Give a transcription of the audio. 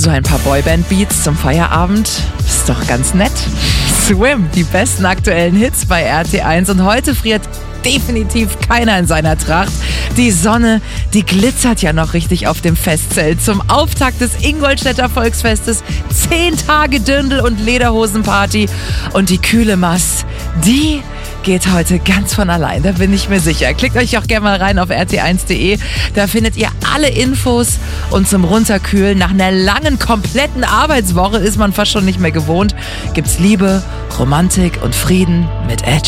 So ein paar Boyband-Beats zum Feierabend ist doch ganz nett. Swim, die besten aktuellen Hits bei RT1 und heute friert definitiv keiner in seiner Tracht. Die Sonne, die glitzert ja noch richtig auf dem Festzelt. Zum Auftakt des Ingolstädter Volksfestes 10 Tage Dirndl- und Lederhosenparty. Und die kühle Mass, die geht heute ganz von allein, da bin ich mir sicher. Klickt euch auch gerne mal rein auf rt1.de. Da findet ihr alle Infos und zum Runterkühlen nach einer langen, kompletten Arbeitswoche ist man fast schon nicht mehr gewohnt. Gibt's Liebe, Romantik und Frieden mit Edge.